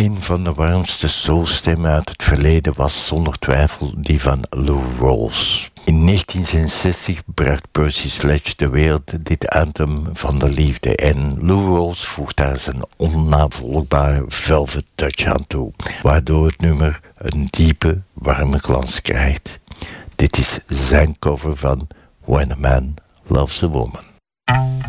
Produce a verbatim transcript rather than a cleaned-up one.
Een van de warmste soulstemmen uit het verleden was zonder twijfel die van Lou Rawls. In negentien zesenzestig bracht Percy Sledge de wereld dit anthem van de liefde en Lou Rawls voegt daar zijn onnavolgbare velvet touch aan toe, waardoor het nummer een diepe, warme glans krijgt. Dit is zijn cover van When a Man Loves a Woman.